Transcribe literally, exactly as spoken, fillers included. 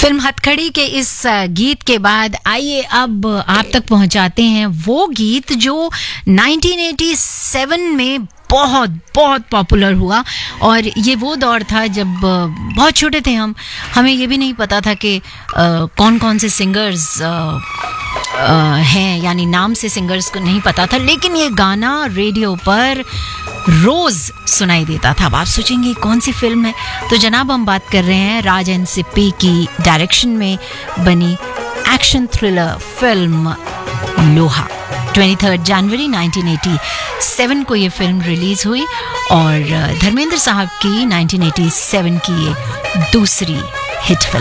Film हथकड़ी के इस गीत के बाद आइए अब आप तक पहुंचाते हैं वो गीत जो नाइनटीन एटी सेवन में बहुत बहुत पॉपुलर हुआ। और ये वो दौर था जब बहुत छोटे थे हम, हमें ये भी नहीं पता था कि कौन कौन से सिंगर्स हैं, यानी नाम से सिंगर्स को नहीं पता था, लेकिन ये गाना रेडियो पर रोज सुनाई देता था। अब आप सोचेंगे कौन सी फिल्म है, तो जनाब हम बात कर रहे हैं राज एन सिप्पी की डायरेक्शन में बनी एक्शन थ्रिलर फिल्म लोहा। तेईस जनवरी नाइनटीन एटी सेवन को ये फिल्म रिलीज हुई और धर्मेंद्र साहब की नाइनटीन एटी सेवन की एक दूसरी हिट फिल्म।